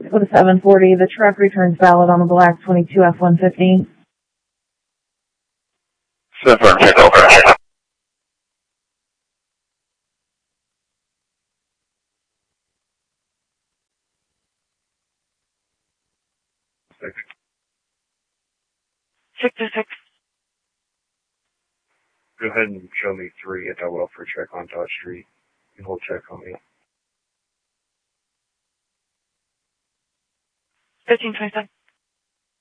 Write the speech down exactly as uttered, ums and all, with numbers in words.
with a seven forty. The truck returns valid on the black twenty-two F one fifty. seven fifty, over. Six to six. Go ahead and show me three at that welfare check on Dodge Street. And hold check on me. Fifteen twenty-seven.